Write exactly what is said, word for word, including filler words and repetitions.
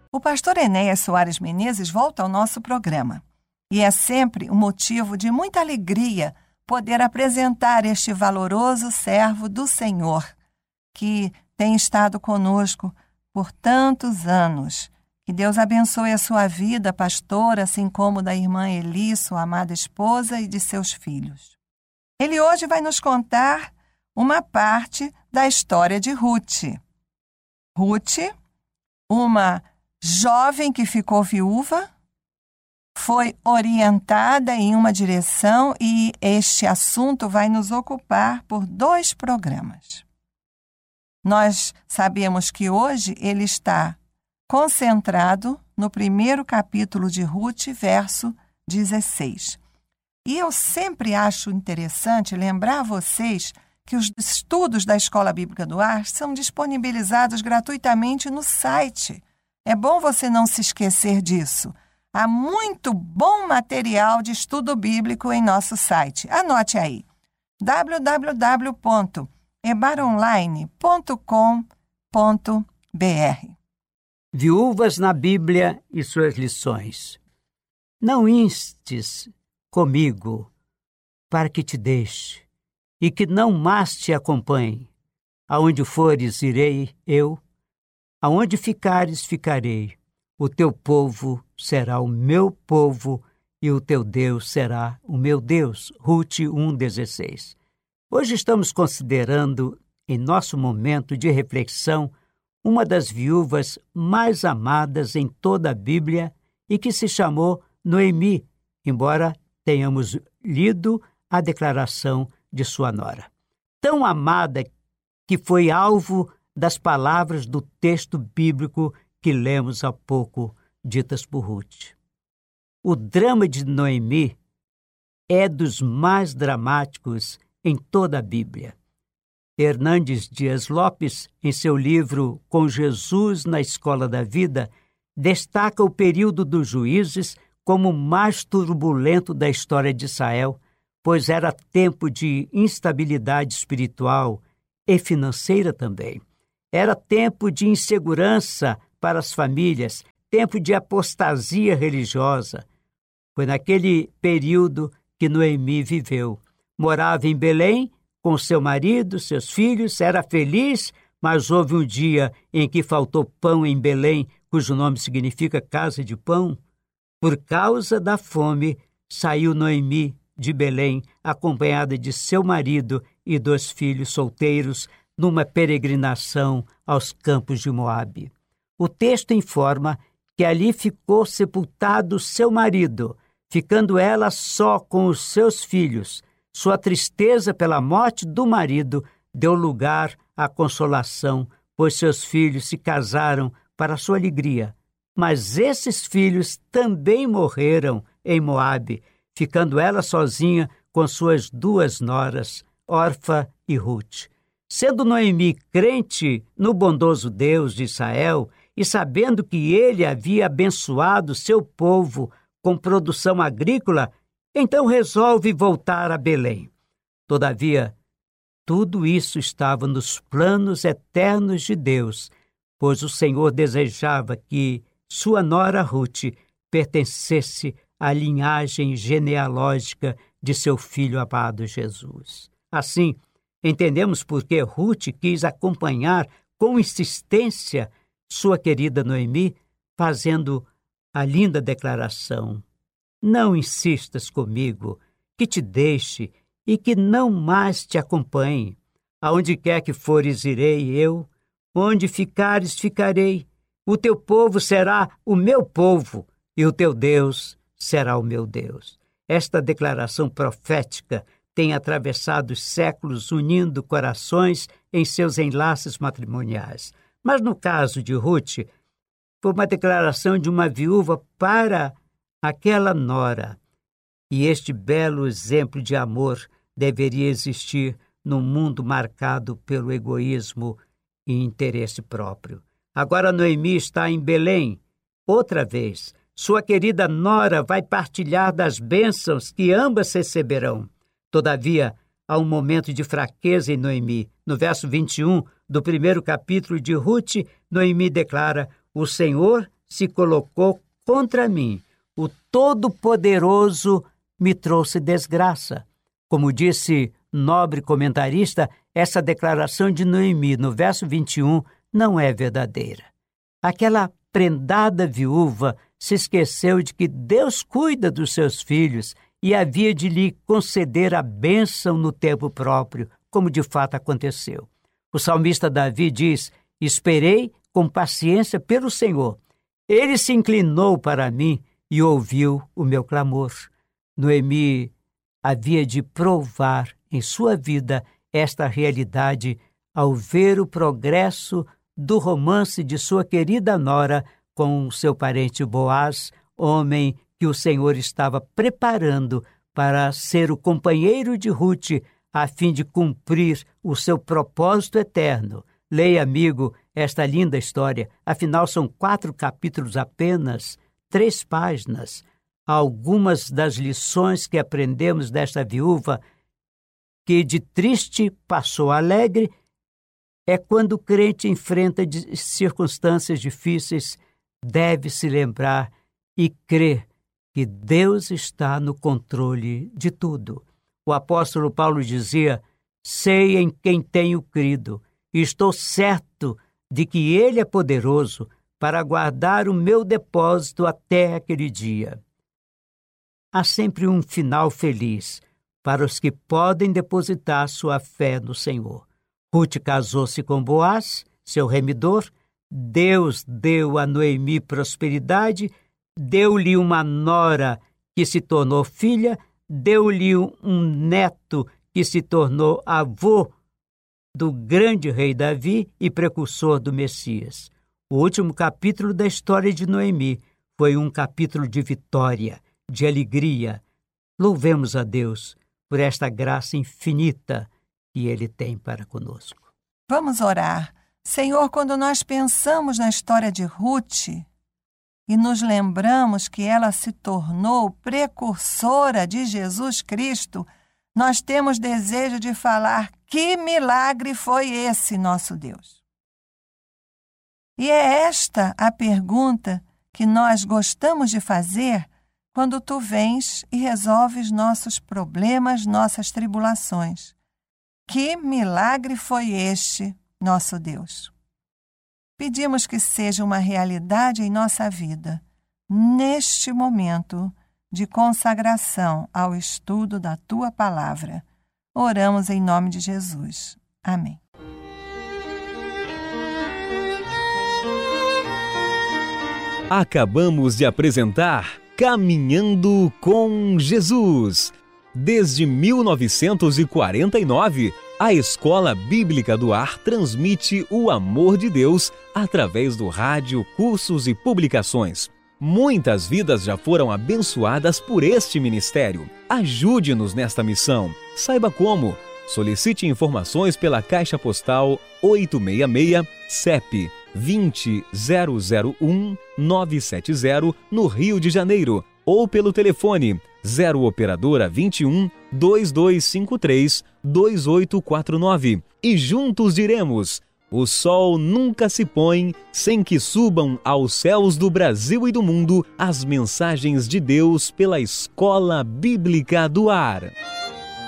O pastor Enéas Soares Menezes volta ao nosso programa. E é sempre um motivo de muita alegria poder apresentar este valoroso servo do Senhor, que tem estado conosco por tantos anos. Que Deus abençoe a sua vida, pastor, assim como da irmã Eli, sua amada esposa, e de seus filhos. Ele hoje vai nos contar uma parte da história de Ruth. Ruth, uma jovem que ficou viúva, foi orientada em uma direção e este assunto vai nos ocupar por dois programas. Nós sabemos que hoje ele está concentrado no primeiro capítulo de Ruth, verso dezesseis. E eu sempre acho interessante lembrar a vocês que os estudos da Escola Bíblica do Ar são disponibilizados gratuitamente no site. É bom você não se esquecer disso. Há muito bom material de estudo bíblico em nosso site. Anote aí, w w w ponto ebaronline ponto com ponto b r. Viúvas na Bíblia e suas lições. Não instes comigo para que te deixe e que não mais te acompanhe. Aonde fores, irei eu, aonde ficares, ficarei. O teu povo será o meu povo e o teu Deus será o meu Deus. Ruth um, dezesseis. Hoje estamos considerando, em nosso momento de reflexão, uma das viúvas mais amadas em toda a Bíblia e que se chamou Noemi, embora tenhamos lido a declaração de sua nora. Tão amada que foi alvo das palavras do texto bíblico que lemos há pouco, ditas por Ruth. O drama de Noemi é dos mais dramáticos em toda a Bíblia. Hernandes Dias Lopes, em seu livro Com Jesus na Escola da Vida, destaca o período dos juízes como o mais turbulento da história de Israel, pois era tempo de instabilidade espiritual e financeira também. Era tempo de insegurança para as famílias, tempo de apostasia religiosa. Foi naquele período que Noemi viveu. Morava em Belém com seu marido, seus filhos, era feliz, mas houve um dia em que faltou pão em Belém, cujo nome significa casa de pão. Por causa da fome, saiu Noemi de Belém, acompanhada de seu marido e dois filhos solteiros, numa peregrinação aos campos de Moabe. O texto informa que ali ficou sepultado seu marido, ficando ela só com os seus filhos. Sua tristeza pela morte do marido deu lugar à consolação, pois seus filhos se casaram para sua alegria. Mas esses filhos também morreram em Moabe, ficando ela sozinha com suas duas noras, Orfa e Ruth. Sendo Noemi crente no bondoso Deus de Israel e sabendo que ele havia abençoado seu povo com produção agrícola, então resolve voltar a Belém. Todavia, tudo isso estava nos planos eternos de Deus, pois o Senhor desejava que sua nora Ruth pertencesse à linhagem genealógica de seu filho amado Jesus. Assim, entendemos por que Ruth quis acompanhar com insistência sua querida Noemi, fazendo a linda declaração: não insistas comigo, que te deixe e que não mais te acompanhe. Aonde quer que fores, irei eu, onde ficares, ficarei. O teu povo será o meu povo e o teu Deus será o meu Deus. Esta declaração profética tem atravessado os séculos, unindo corações em seus enlaces matrimoniais. Mas no caso de Ruth, foi uma declaração de uma viúva para aquela nora. E este belo exemplo de amor deveria existir num mundo marcado pelo egoísmo e interesse próprio. Agora Noemi está em Belém. Outra vez, sua querida nora vai partilhar das bênçãos que ambas receberão. Todavia, há um momento de fraqueza em Noemi. No verso vinte e um do primeiro capítulo de Ruth, Noemi declara: o Senhor se colocou contra mim. O Todo-Poderoso me trouxe desgraça. Como disse nobre comentarista, essa declaração de Noemi, no verso vinte e um, não é verdadeira. Aquela prendada viúva se esqueceu de que Deus cuida dos seus filhos e havia de lhe conceder a bênção no tempo próprio, como de fato aconteceu. O salmista Davi diz: esperei com paciência pelo Senhor. Ele se inclinou para mim e ouviu o meu clamor. Noemi havia de provar em sua vida esta realidade ao ver o progresso do romance de sua querida nora com seu parente Boaz, homem que o Senhor estava preparando para ser o companheiro de Ruth, a fim de cumprir o seu propósito eterno. Leia, amigo, esta linda história. Afinal, são quatro capítulos apenas, três páginas. Algumas das lições que aprendemos desta viúva, que de triste passou a alegre, é quando o crente enfrenta circunstâncias difíceis, deve se lembrar e crer que Deus está no controle de tudo. O apóstolo Paulo dizia: sei em quem tenho crido, e estou certo de que Ele é poderoso para guardar o meu depósito até aquele dia. Há sempre um final feliz para os que podem depositar sua fé no Senhor. Ruth casou-se com Boaz, seu remidor. Deus deu a Noemi prosperidade, deu-lhe uma nora que se tornou filha, deu-lhe um neto que se tornou avô do grande rei Davi e precursor do Messias. O último capítulo da história de Noemi foi um capítulo de vitória, de alegria. Louvemos a Deus por esta graça infinita que Ele tem para conosco. Vamos orar. Senhor, quando nós pensamos na história de Ruth e nos lembramos que ela se tornou precursora de Jesus Cristo, nós temos desejo de falar: que milagre foi esse, nosso Deus? E é esta a pergunta que nós gostamos de fazer quando Tu vens e resolves nossos problemas, nossas tribulações. Que milagre foi este, nosso Deus? Pedimos que seja uma realidade em nossa vida, neste momento de consagração ao estudo da Tua Palavra. Oramos em nome de Jesus. Amém. Acabamos de apresentar Caminhando com Jesus. Desde mil novecentos e quarenta e nove, a Escola Bíblica do Ar transmite o amor de Deus através do rádio, cursos e publicações. Muitas vidas já foram abençoadas por este ministério. Ajude-nos nesta missão. Saiba como. Solicite informações pela Caixa Postal oitocentos e sessenta e seis, C E P vinte zero zero um nove sete zero, no Rio de Janeiro, ou pelo telefone zero operadora vinte e um, dois dois cinco três, dois oito quatro nove. E juntos diremos: o sol nunca se põe sem que subam aos céus do Brasil e do mundo as mensagens de Deus pela Escola Bíblica do Ar.